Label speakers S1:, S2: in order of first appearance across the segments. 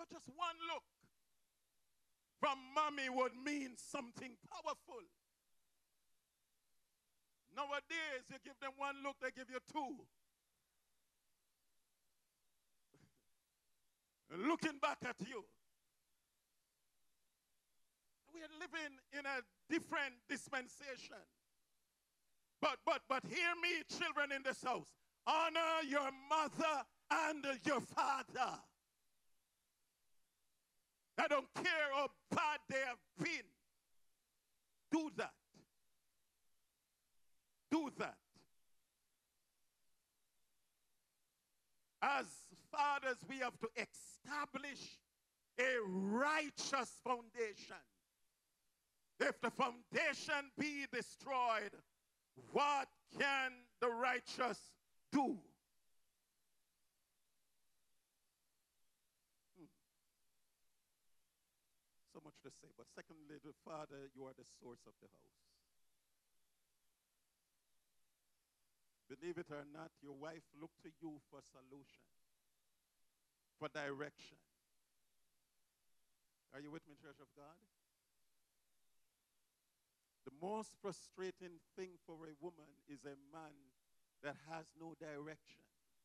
S1: just one look from mommy would mean something powerful. Nowadays, you give them one look, they give you two. Looking back at you. We are living in a different dispensation. But hear me, children in this house. Honor your mother and your father. I don't care how bad they have been. Do that. Do that. As fathers, we have to establish a righteous foundation. If the foundation be destroyed, what can the righteous do? So much to say. But secondly, the father, you are the source of the house. Believe it or not, your wife looked to you for solution, for direction. Are you with me, Church of God? The most frustrating thing for a woman is a man that has no direction.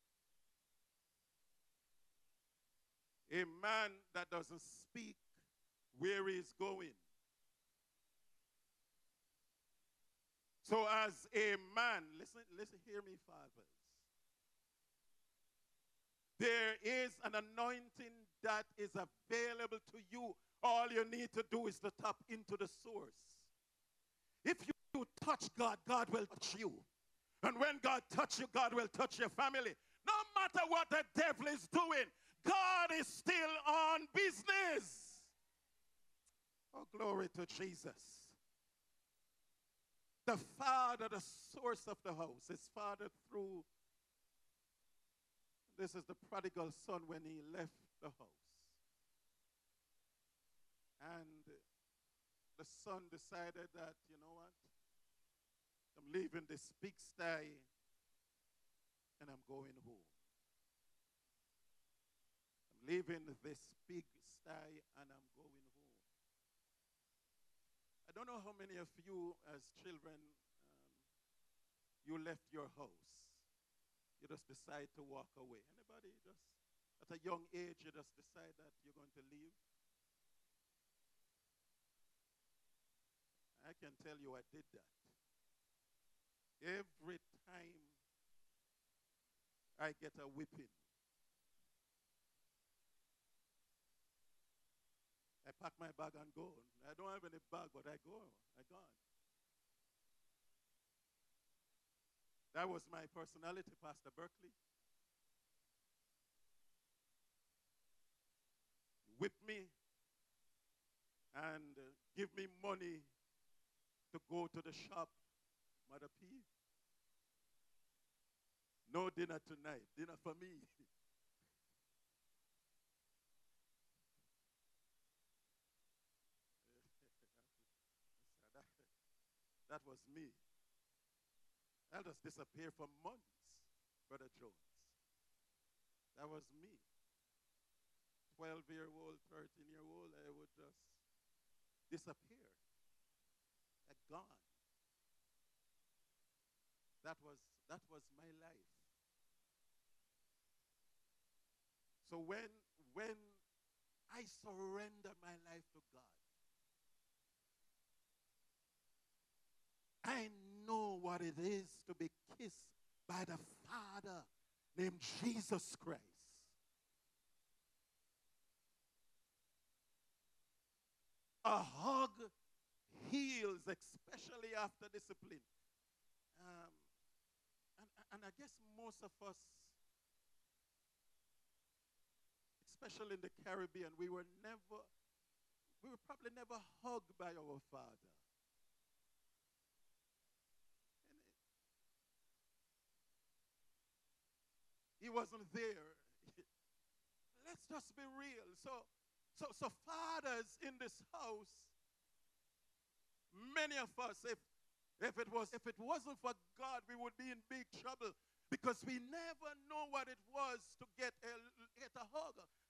S1: A man that doesn't speak where he's going. So as a man, listen, hear me, fathers. There is an anointing that is available to you. All you need to do is to tap into the source. If you touch God, God will touch you. And when God touches you, God will touch your family. No matter what the devil is doing, God is still on business. Oh, glory to Jesus. The father, the source of the house, is fathered through. This is the prodigal son when he left the house. And the son decided that, you know what? I'm leaving this pigsty and I'm going home. I'm leaving this pigsty and I'm going home. I don't know how many of you as children, you left your house. You just decide to walk away. Anybody just, at a young age, you just decide that you're going to leave? I can tell you I did that. Every time I get a whipping, I pack my bag and go. I don't have any bag, but I go. I gone. That was my personality, Pastor Berkeley. Whip me and give me money to go to the shop, Mother P. No dinner tonight. Dinner for me. That was me. I'll just disappear for months, Brother Jones. That was me. 12-year-old, 13-year-old, I would just disappear. Gone. That was my life. So when I surrender my life to God, I know what it is to be kissed by the Father named Jesus Christ. A hug heals, especially after discipline. And I guess most of us, especially in the Caribbean, we were probably never hugged by our Father. He wasn't there. Let's just be real. So fathers in this house, many of us, if it wasn't for God, we would be in big trouble because we never know what it was to get a hug.